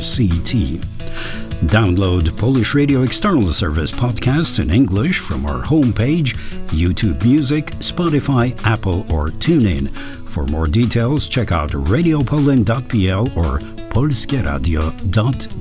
CT. Download Polish Radio External Service podcasts in English from our homepage, YouTube Music, Spotify, Apple, or TuneIn. For more details, check out radiopoland.pl or polskieradio.pl.